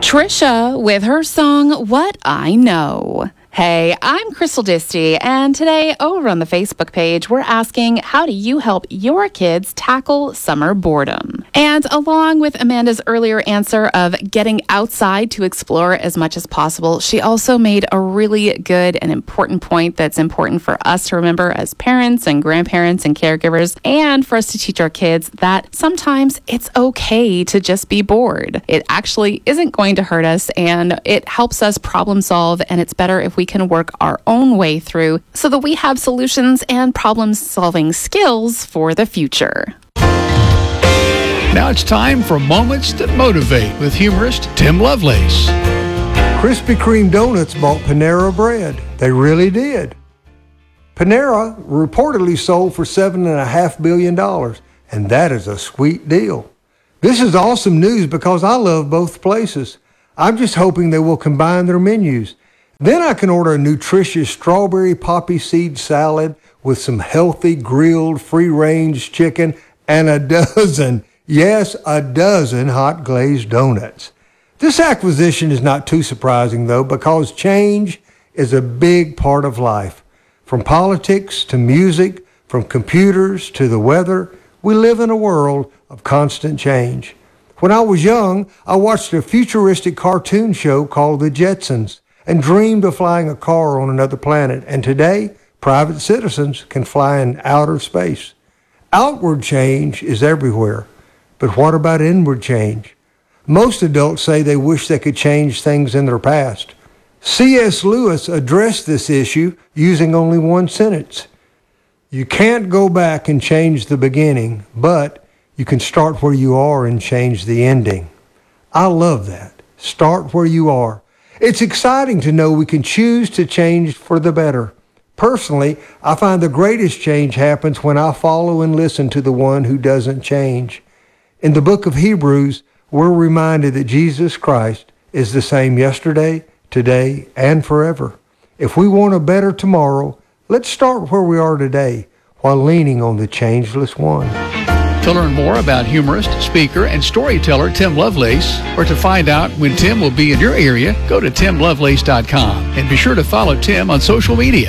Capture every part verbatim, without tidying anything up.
Trisha with her song, What I Know. Hey, I'm Crystal Disty, and today over on the Facebook page, we're asking, how do you help your kids tackle summer boredom? And along with Amanda's earlier answer of getting outside to explore as much as possible, she also made a really good and important point that's important for us to remember as parents and grandparents and caregivers, and for us to teach our kids that sometimes it's okay to just be bored. It actually isn't going to hurt us, and it helps us problem solve, and it's better if we can work our own way through so that we have solutions and problem-solving skills for the future. Now it's time for Moments That Motivate with humorist Tim Lovelace. Krispy Kreme donuts bought Panera Bread. They really did. Panera reportedly sold for seven point five billion dollars, and that is a sweet deal. This is awesome news because I love both places. I'm just hoping they will combine their menus. Then I can order a nutritious strawberry poppy seed salad with some healthy grilled free-range chicken and a dozen, yes, a dozen hot glazed donuts. This acquisition is not too surprising, though, because change is a big part of life. From politics to music, from computers to the weather, we live in a world of constant change. When I was young, I watched a futuristic cartoon show called The Jetsons and dreamed of flying a car on another planet. And today, private citizens can fly in outer space. Outward change is everywhere. But what about inward change? Most adults say they wish they could change things in their past. C S Lewis addressed this issue using only one sentence. You can't go back and change the beginning, but you can start where you are and change the ending. I love that. Start where you are. It's exciting to know we can choose to change for the better. Personally, I find the greatest change happens when I follow and listen to the one who doesn't change. In the book of Hebrews, we're reminded that Jesus Christ is the same yesterday, today, and forever. If we want a better tomorrow, let's start where we are today while leaning on the changeless one. To learn more about humorist, speaker, and storyteller Tim Lovelace, or to find out when Tim will be in your area, go to tim lovelace dot com and be sure to follow Tim on social media.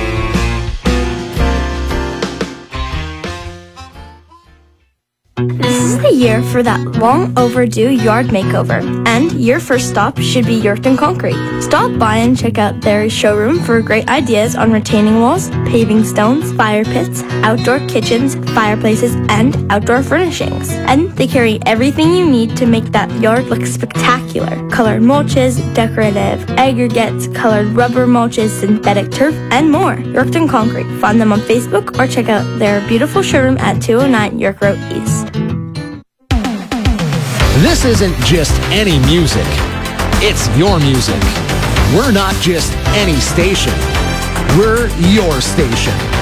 This is the year for that long overdue yard makeover, and your first stop should be Yorkton Concrete. Stop by and check out their showroom for great ideas on retaining walls, paving stones, fire pits, outdoor kitchens, fireplaces, and outdoor furnishings. And they carry everything you need to make that yard look spectacular. Colored mulches, decorative aggregates, colored rubber mulches, synthetic turf, and more. Yorkton Concrete. Find them on Facebook or check out their beautiful showroom at two oh nine York Road East. This isn't just any music. It's your music. We're not just any station. We're your station.